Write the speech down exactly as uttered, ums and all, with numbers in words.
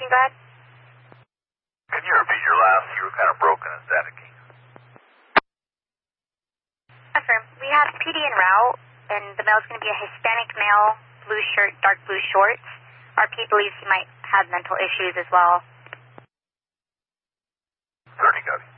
speaking, go ahead. Can you repeat your last? You were kind of broken and staticky. Yes, sir. We have P D en route, and the male's going to be a Hispanic male, blue shirt, dark blue shorts. R P believes he might have mental issues as well. thirty, copy.